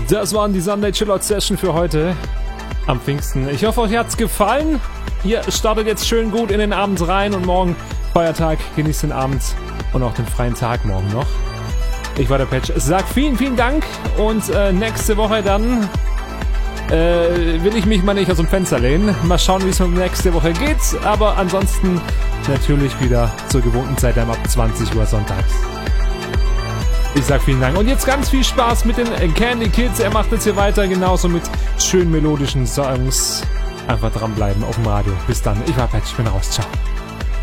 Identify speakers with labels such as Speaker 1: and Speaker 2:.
Speaker 1: Das waren die Sunday Chillout Session für heute am Pfingsten. Ich hoffe, euch hat's gefallen. Ihr startet jetzt schön gut in den Abend rein und morgen Feiertag. Genießt den Abend und auch den freien Tag morgen noch. Ich war der Patch. Sag vielen, vielen Dank und nächste Woche dann will ich mich mal nicht aus dem Fenster lehnen. Mal schauen, wie es nächste Woche geht. Aber ansonsten natürlich wieder zur gewohnten Zeit ab 20 Uhr sonntags. Ich sag vielen Dank. Und jetzt ganz viel Spaß mit den Candy Kids. Er macht jetzt hier weiter, genauso mit schön melodischen Songs. Einfach dranbleiben auf dem Radio. Bis dann. Ich war Patch. Ich bin raus. Ciao.